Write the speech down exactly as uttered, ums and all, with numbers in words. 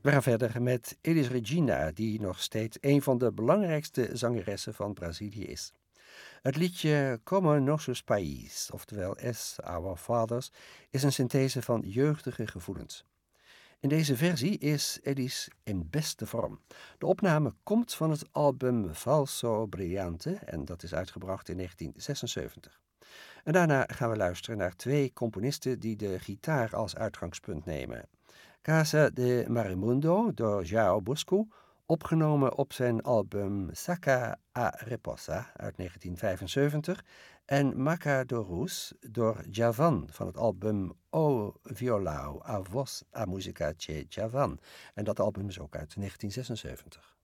We gaan verder met Elis Regina, die nog steeds een van de belangrijkste zangeressen van Brazilië is. Het liedje Como Nossos País, oftewel As Our Fathers, is een synthese van jeugdige gevoelens. In deze versie is Elis in beste vorm. De opname komt van het album Falso Brilhante en dat is uitgebracht in negentien zesenzeventig. En daarna gaan we luisteren naar twee componisten die de gitaar als uitgangspunt nemen. Casa de Marimundo door João Bosco, opgenomen op zijn album Saca a Reposa uit negentien vijfenzeventig, en Macadorus door Djavan van het album O Violão, a Voz, a Música de Djavan. En dat album is ook uit negentien zesenzeventig.